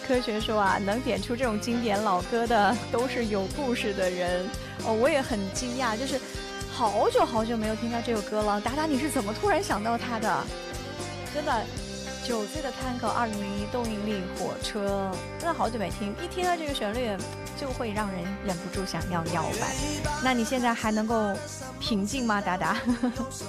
科学说啊，能点出这种经典老歌的都是有故事的人。我也很惊讶，就是好久好久没有听到这首歌了。达达，你是怎么突然想到它的？真的，9岁的探戈，2001动力火车，真的好久没听，一听到这个旋律就会让人忍不住想要摇摆。那你现在还能够平静吗，达达？